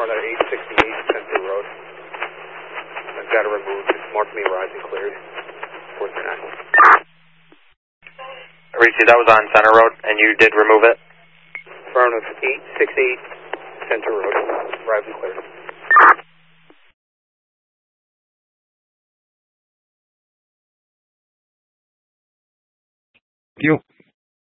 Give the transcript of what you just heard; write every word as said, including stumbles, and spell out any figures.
Charlotte eight sixty-eight Center Road. I've got it removed. It's marked me arrived and cleared. four three nine. Richie, that was on Center Road, and you did remove it? Affirmative. eight sixty-eight Center Road. Arrived and cleared. Thank you.